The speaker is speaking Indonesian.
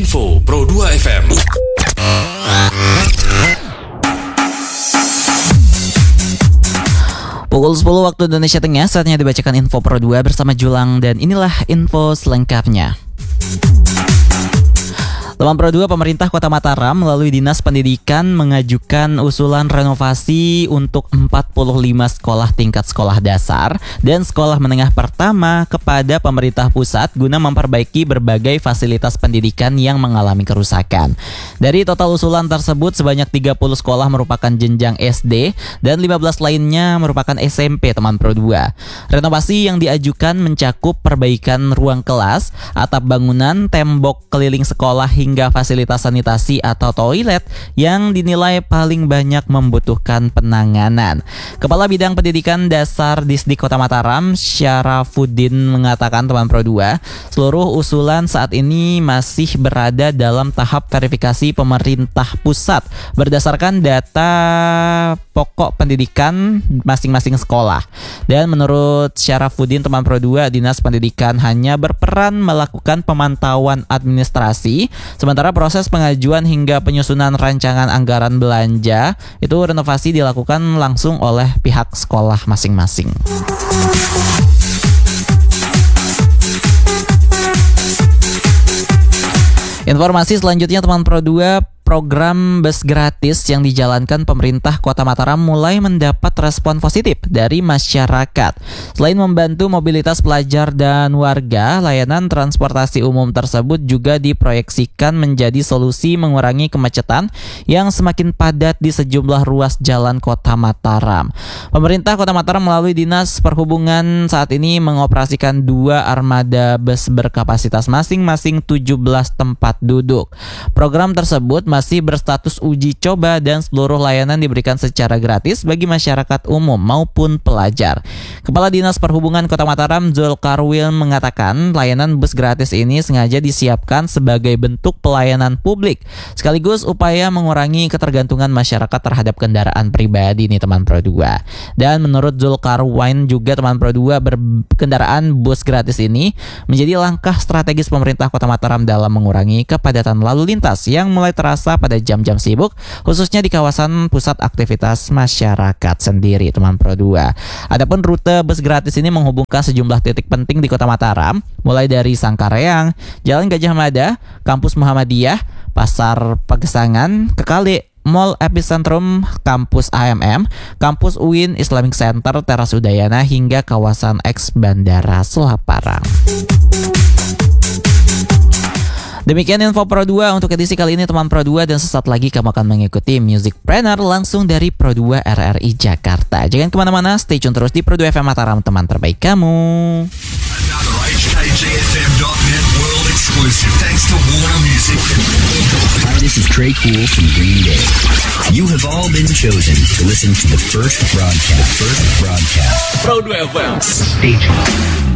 Info Pro 2 FM. Pukul 10 waktu Indonesia Tengah, saatnya dibacakan Info Pro 2 bersama Julang, dan inilah info selengkapnya. Teman Pro 2, pemerintah Kota Mataram melalui Dinas Pendidikan mengajukan usulan renovasi untuk 45 sekolah tingkat sekolah dasar dan sekolah menengah pertama kepada pemerintah pusat guna memperbaiki berbagai fasilitas pendidikan yang mengalami kerusakan. Dari total usulan tersebut, sebanyak 30 sekolah merupakan jenjang SD dan 15 lainnya merupakan SMP, teman Pro 2. Renovasi yang diajukan mencakup perbaikan ruang kelas, atap bangunan, tembok keliling sekolah hingga fasilitas sanitasi atau toilet yang dinilai paling banyak membutuhkan penanganan. Kepala Bidang Pendidikan Dasar Disdik Kota Mataram, Syarafuddin, mengatakan, teman Pro 2, seluruh usulan saat ini masih berada dalam tahap verifikasi pemerintah pusat berdasarkan data pokok pendidikan masing-masing sekolah. Dan menurut Syarafuddin, teman Pro 2, Dinas Pendidikan hanya berperan melakukan pemantauan administrasi, sementara proses pengajuan hingga penyusunan rancangan anggaran belanja itu renovasi dilakukan langsung oleh pihak sekolah masing-masing. Informasi selanjutnya, teman Pro 2, program bus gratis yang dijalankan pemerintah Kota Mataram mulai mendapat respon positif dari masyarakat. Selain membantu mobilitas pelajar dan warga, layanan transportasi umum tersebut juga diproyeksikan menjadi solusi mengurangi kemacetan yang semakin padat di sejumlah ruas jalan Kota Mataram. Pemerintah Kota Mataram melalui Dinas Perhubungan saat ini mengoperasikan 2 armada bus berkapasitas masing-masing 17 tempat duduk. Program tersebut masih berstatus uji coba dan seluruh layanan diberikan secara gratis bagi masyarakat umum maupun pelajar. Kepala Dinas Perhubungan Kota Mataram, Zulkarwil, mengatakan layanan bus gratis ini sengaja disiapkan sebagai bentuk pelayanan publik sekaligus upaya mengurangi ketergantungan masyarakat terhadap kendaraan pribadi nih, teman Pro 2. Dan menurut Zulkarwil juga, teman Pro 2, kendaraan bus gratis ini menjadi langkah strategis pemerintah Kota Mataram dalam mengurangi kepadatan lalu lintas yang mulai terasa pada jam-jam sibuk, khususnya di kawasan pusat aktivitas masyarakat sendiri, teman Pro 2. Adapun rute bus gratis ini menghubungkan sejumlah titik penting di Kota Mataram, mulai dari Sangkareang, Jalan Gajah Mada, Kampus Muhammadiyah, Pasar Pagesangan, Kekali, Mall Epicentrum, Kampus AMM, Kampus UIN, Islamic Center, Teras Udayana, hingga kawasan eks Bandara Selaparang. Demikian Info Pro 2 untuk edisi kali ini, teman Pro 2, dan sesaat lagi kamu akan mengikuti Music Planner langsung dari Pro 2 RRI Jakarta. Jangan kemana-mana, stay tune terus di Pro 2 FM Mataram, teman terbaik kamu. HKJFM.net world exclusive thanks to Warner Music. Hi, this is Trey Cool from Green Day. You have all been chosen to listen to the first broadcast. Pro 2 FM. Stay tuned.